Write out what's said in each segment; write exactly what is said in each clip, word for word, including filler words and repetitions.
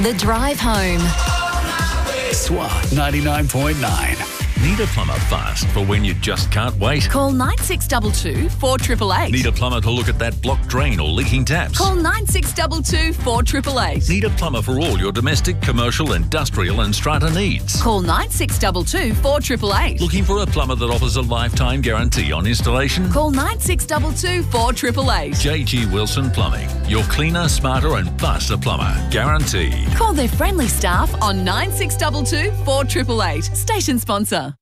The Drive Home. S W A ninety-nine point nine. Need a plumber fast for when you just can't wait? Call nine six two two, four eight eight eight. Need a plumber to look at that blocked drain or leaking taps? Call nine six two two, four eight eight eight. Need a plumber for all your domestic, commercial, industrial and strata needs? Call nine six two two, four eight eight eight. Looking for a plumber that offers a lifetime guarantee on installation? Call nine six two two, four eight eight eight. J G Wilson Plumbing. Your cleaner, smarter and faster plumber. Guaranteed. Call their friendly staff on nine six two two, four eight eight eight. Station sponsor.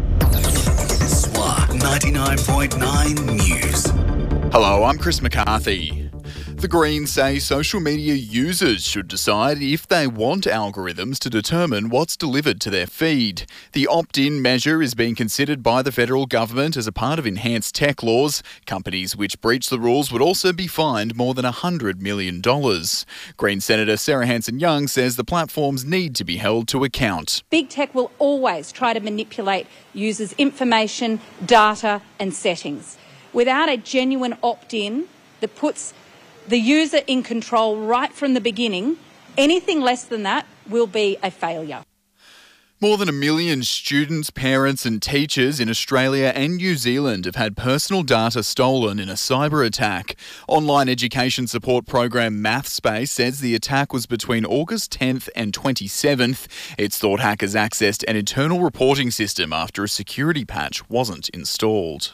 S W A ninety-nine point nine News. Hello, I'm Chris McCarthy. The Greens say social media users should decide if they want algorithms to determine what's delivered to their feed. The opt-in measure is being considered by the federal government as a part of enhanced tech laws. Companies which breach the rules would also be fined more than one hundred million dollars. Green Senator Sarah Hanson-Young says the platforms need to be held to account. Big tech will always try to manipulate users' information, data and settings. Without a genuine opt-in that puts the user in control right from the beginning, anything less than that will be a failure. More than a million students, parents and teachers in Australia and New Zealand have had personal data stolen in a cyber attack. Online education support program MathSpace says the attack was between August tenth and twenty-seventh. It's thought hackers accessed an internal reporting system after a security patch wasn't installed.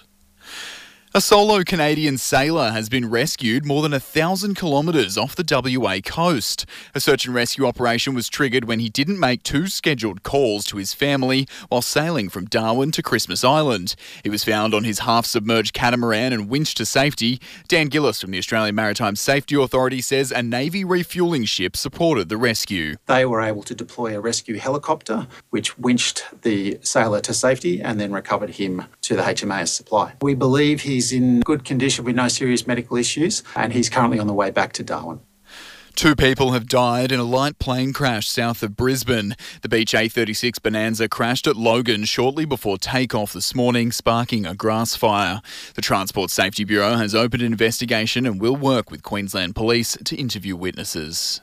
A solo Canadian sailor has been rescued more than a thousand kilometres off the W A coast. A search and rescue operation was triggered when he didn't make two scheduled calls to his family while sailing from Darwin to Christmas Island. He was found on his half-submerged catamaran and winched to safety. Dan Gillis from the Australian Maritime Safety Authority says a Navy refuelling ship supported the rescue. They were able to deploy a rescue helicopter which winched the sailor to safety and then recovered him to the H M A S Supply. We believe he He's in good condition with no serious medical issues and he's currently on the way back to Darwin. Two people have died in a light plane crash south of Brisbane. The Beech A thirty-six Bonanza crashed at Logan shortly before takeoff this morning, sparking a grass fire. The Transport Safety Bureau has opened an investigation and will work with Queensland Police to interview witnesses.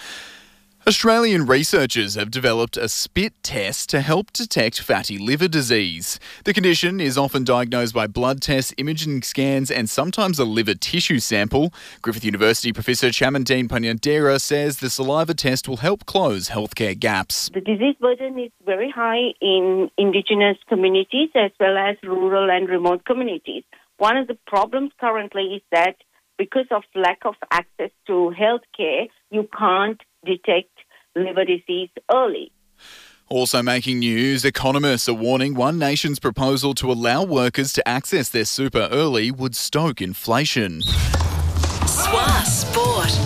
Australian researchers have developed a spit test to help detect fatty liver disease. The condition is often diagnosed by blood tests, imaging scans and sometimes a liver tissue sample. Griffith University Professor Chamandine Panyadera says the saliva test will help close healthcare gaps. The disease burden is very high in Indigenous communities as well as rural and remote communities. One of the problems currently is that because of lack of access to healthcare, you can't detect liver disease early. Also making news, economists are warning One Nation's proposal to allow workers to access their super early would stoke inflation. S W A Sport.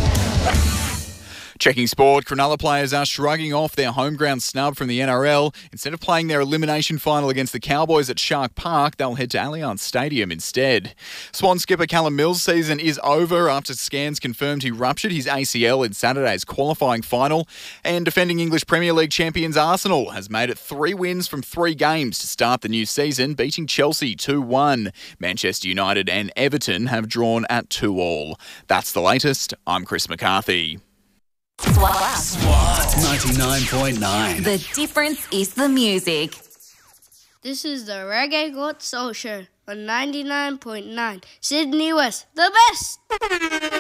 Checking sport, Cronulla players are shrugging off their home ground snub from the N R L. Instead of playing their elimination final against the Cowboys at Shark Park, they'll head to Allianz Stadium instead. Swan skipper Callum Mills' season is over after scans confirmed he ruptured his A C L in Saturday's qualifying final. And defending English Premier League champions Arsenal has made it three wins from three games to start the new season, beating Chelsea two one. Manchester United and Everton have drawn at two all. That's the latest. I'm Chris McCarthy. S W A. S W A ninety-nine point nine. The difference is the music. This is the Reggae God Soul Show on ninety-nine point nine. Sydney West, the best!